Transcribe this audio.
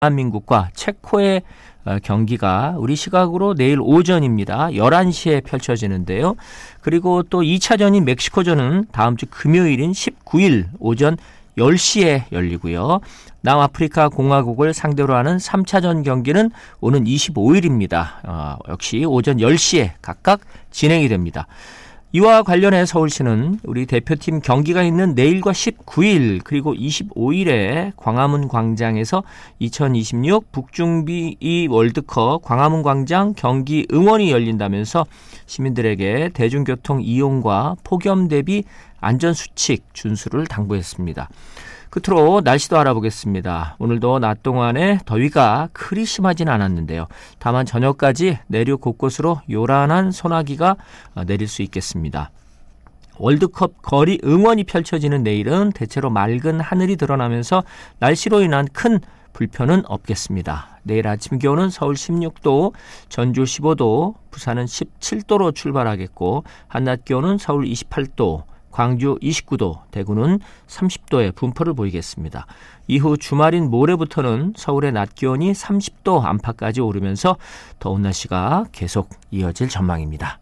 대한민국과 체코의 경기가 우리 시각으로 내일 오전입니다. 11시에 펼쳐지는데요. 그리고 또 2차전인 멕시코전은 다음 주 금요일인 19일 오전 10시에 열리고요. 남아프리카 공화국을 상대로 하는 3차전 경기는 오는 25일입니다. 역시 오전 10시에 각각 진행이 됩니다. 이와 관련해 서울시는 우리 대표팀 경기가 있는 내일과 19일 그리고 25일에 광화문 광장에서 2026 북중미 월드컵 광화문 광장 경기 응원이 열린다면서 시민들에게 대중교통 이용과 폭염 대비 안전수칙 준수를 당부했습니다. 끝으로 날씨도 알아보겠습니다. 오늘도 낮 동안에 더위가 그리 심하진 않았는데요. 다만 저녁까지 내륙 곳곳으로 요란한 소나기가 내릴 수 있겠습니다. 월드컵 거리 응원이 펼쳐지는 내일은 대체로 맑은 하늘이 드러나면서 날씨로 인한 큰 불편은 없겠습니다. 내일 아침 기온은 서울 16도, 전주 15도, 부산은 17도로 출발하겠고 한낮 기온은 서울 28도, 광주 29도, 대구는 30도의 분포를 보이겠습니다. 이후 주말인 모레부터는 서울의 낮 기온이 30도 안팎까지 오르면서 더운 날씨가 계속 이어질 전망입니다.